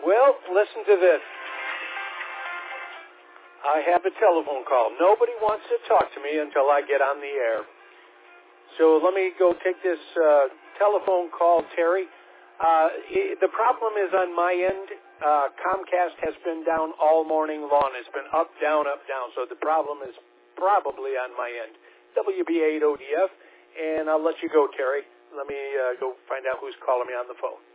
Well, listen to this. I have a telephone call. Nobody wants to talk to me until I get on the air. So let me go take this telephone call, Terry. The problem is on my end. Comcast has been down all morning long. It's been up, down, up, down. So the problem is probably on my end. WB8ODF, and I'll let you go, Terry. Let me go find out who's calling me on the phone.